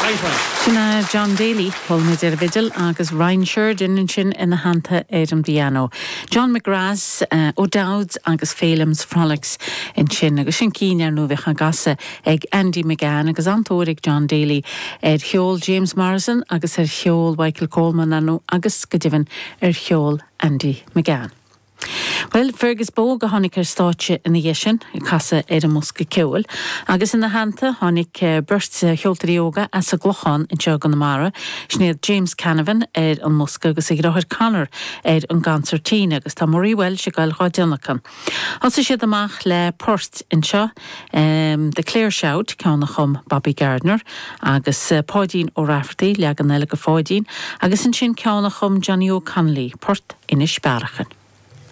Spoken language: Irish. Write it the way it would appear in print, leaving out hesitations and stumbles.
Sinna John Daly, Polmid Vigil, agus Ryan Sheridan sin in the Hanta Adam Diano. John McGrath, O'Dowds, agus Phelim's Frolics in Chin, agus sin Keener no Vichan Gassa, eg Andy McGann, agus Antorig John Daly, Hiol James Morrison, agus Hiol Michael Coleman, agus Gadivan Hiol Andy McGann. Well, Fergus Bóg a hánig stáitse in Yeshin, casa Muska Ceúil, agus in the Hanta hánig burst Hjoltaríoga as a glochan in Tiogan Mara, snéad James Canavan an Muska agus Rohir Connor an Gansertín agus tá morí well se gael Rádionachan. As is siad amach le Perth in seo, the Clare Shout, Ceannachum Bobby Gardner, agus Páidín ó Rafferty, leagan eile go Fáidín, agus in sin Ceannachum Johnny O'Connelly, Perth in Isbarachan.